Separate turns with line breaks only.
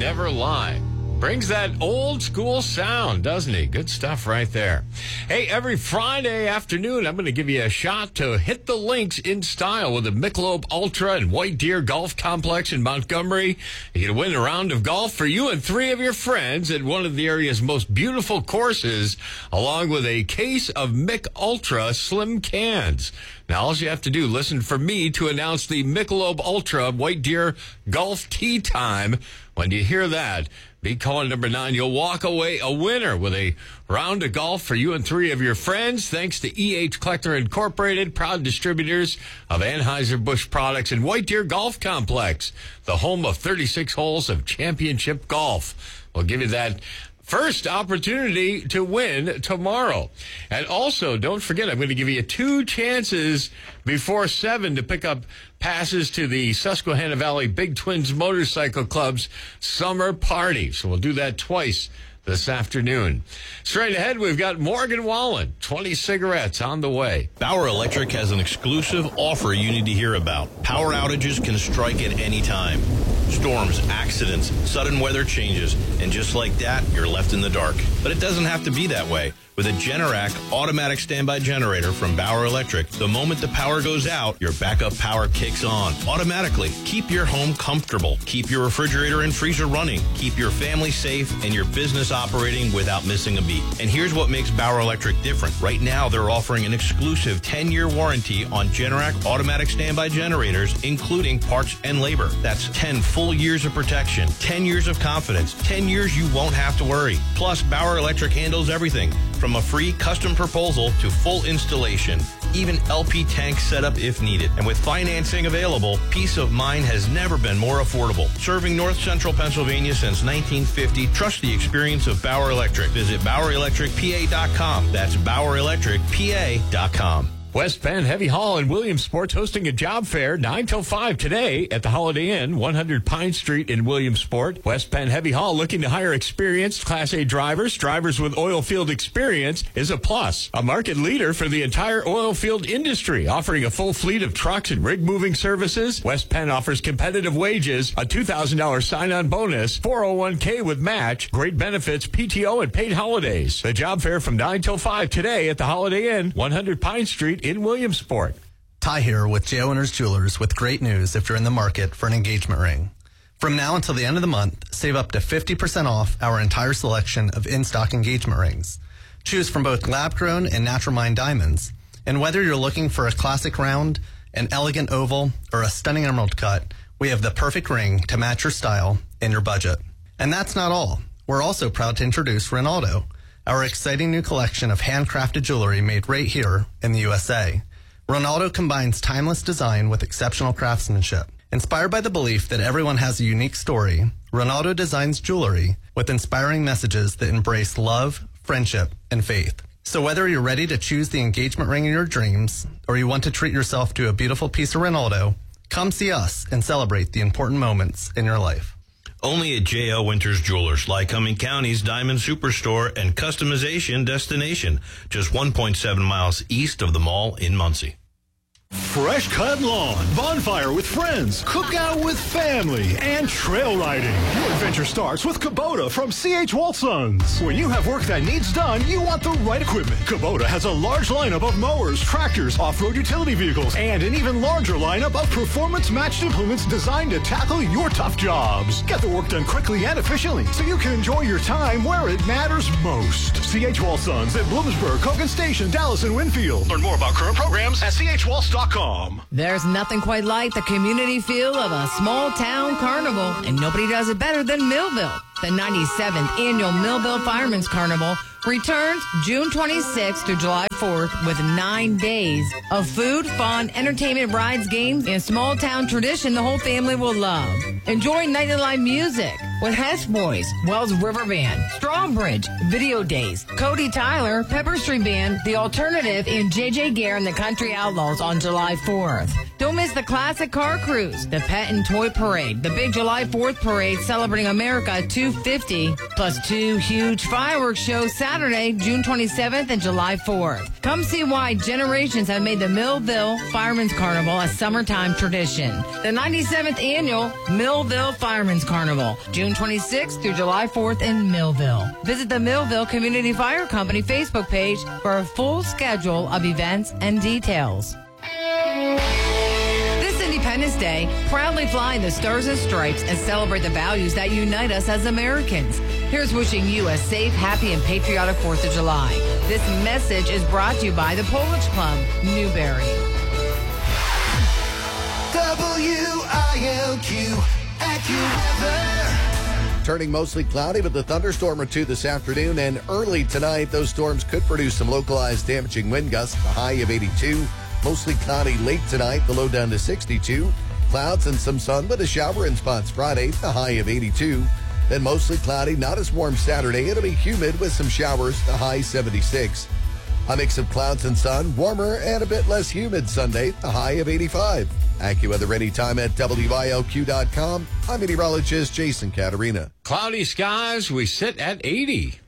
never lie. Brings that old school sound, doesn't he? Good stuff right there. Hey, every Friday afternoon, I'm going to give you a shot to hit the links in style with the Michelob Ultra and White Deer Golf Complex in Montgomery. You can win a round of golf for you and 3 of your friends at one of the area's most beautiful courses, along with a case of Mich Ultra Slim Cans. Now, all you have to do, listen for me to announce the Michelob Ultra White Deer Golf Tee Time. When you hear that, be calling number 9. You'll walk away a winner with a round of golf for you and 3 of your friends. Thanks to E.H. Kleckner Incorporated, proud distributors of Anheuser-Busch products and White Deer Golf Complex, the home of 36 holes of championship golf. We'll give you that first opportunity to win tomorrow. And also, don't forget, I'm going to give you 2 chances before 7 to pick up passes to the Susquehanna Valley Big Twins Motorcycle Club's summer party. So we'll do that twice this afternoon. Straight ahead, we've got Morgan Wallen, 20 cigarettes on the way.
Bauer Electric has an exclusive offer you need to hear about. Power outages can strike at any time. Storms, accidents, sudden weather changes, and just like that, you're left in the dark. But it doesn't have to be that way. With a Generac automatic standby generator from Bauer Electric, the moment the power goes out, your backup power kicks on automatically. Keep your home comfortable. Keep your refrigerator and freezer running. Keep your family safe and your business operating without missing a beat. And here's what makes Bauer Electric different. Right now, they're offering an exclusive 10-year warranty on Generac automatic standby generators, including parts and labor. That's 10 full years of protection, 10 years of confidence, 10 years you won't have to worry. Plus, Bauer Electric handles everything from a free custom proposal to full installation, even LP tank setup if needed. And with financing available, peace of mind has never been more affordable. Serving North Central Pennsylvania since 1950, trust the experience of Bauer Electric. Visit BauerElectricPA.com. That's BauerElectricPA.com.
West Penn Heavy Haul in Williamsport hosting a job fair 9 till 5 today at the Holiday Inn, 100 Pine Street in Williamsport. West Penn Heavy Haul looking to hire experienced Class A drivers. Drivers with oil field experience is a plus. A market leader for the entire oil field industry, offering a full fleet of trucks and rig moving services. West Penn offers competitive wages, a $2,000 sign-on bonus, 401k with match, great benefits, PTO, and paid holidays. The job fair from 9 till 5 today at the Holiday Inn, 100 Pine Street in Williamsport.
Ty here with J. Owners Jewelers with great news if you're in the market for an engagement ring. From now until the end of the month, save up to 50% off our entire selection of in-stock engagement rings. Choose from both lab-grown and natural mined diamonds. And whether you're looking for a classic round, an elegant oval, or a stunning emerald cut, we have the perfect ring to match your style and your budget. And that's not all. We're also proud to introduce Ronaldo, our exciting new collection of handcrafted jewelry made right here in the USA. Ronaldo combines timeless design with exceptional craftsmanship. Inspired by the belief that everyone has a unique story, Ronaldo designs jewelry with inspiring messages that embrace love, friendship, and faith. So whether you're ready to choose the engagement ring of your dreams, or you want to treat yourself to a beautiful piece of Ronaldo, come see us and celebrate the important moments in your life.
Only at J.L. Winters Jewelers, Lycoming County's Diamond Superstore and Customization Destination, just 1.7 miles east of the mall in Muncie.
Fresh cut lawn, bonfire with friends, cookout with family, and trail riding. Your adventure starts with Kubota from C.H. Walsons. When you have work that needs done, you want the right equipment. Kubota has a large lineup of mowers, tractors, off-road utility vehicles, and an even larger lineup of performance-matched implements designed to tackle your tough jobs. Get the work done quickly and efficiently so you can enjoy your time where it matters most. C.H. Walsons at Bloomsburg, Hogan Station, Dallas, and Winfield. Learn more about current programs at chwalls.com.
There's nothing quite like the community feel of a small town carnival, and nobody does it better than Millville. The 97th annual Millville Fireman's Carnival returns June 26th through July 4th with 9 days of food, fun, entertainment, rides, games, and small town tradition the whole family will love. Enjoy nightly live music with Hess Boys, Wells River Band, Strawbridge, Video Days, Cody Tyler, Pepper Street Band, The Alternative, and J.J. Gare and the Country Outlaws on July 4th. Don't miss the classic car cruise, the Pet and Toy Parade, the big July 4th parade celebrating America 250, plus 2 huge fireworks shows Saturday, June 27th and July 4th. Come see why generations have made the Millville Fireman's Carnival a summertime tradition. The 97th annual Millville Fireman's Carnival, June June 26th through July 4th in Millville. Visit the Millville Community Fire Company Facebook page for a full schedule of events and details. This Independence Day, proudly fly the Stars and Stripes and celebrate the values that unite us as Americans. Here's wishing you a safe, happy, and patriotic 4th of July. This message is brought to you by the Polish Club, Newberry.
WILQ AccuWeather. Turning mostly cloudy with a thunderstorm or two this afternoon, and early tonight, those storms could produce some localized damaging wind gusts, a high of 82. Mostly cloudy late tonight, the low down to 62. Clouds and some sun with a shower in spots Friday, the high of 82. Then mostly cloudy, not as warm Saturday. It'll be humid with some showers, the high 76. A mix of clouds and sun, warmer and a bit less humid Sunday, the high of 85. AccuWeather anytime at WILQ.com. I'm meteorologist Jason Caterina.
Cloudy skies, we sit at 80.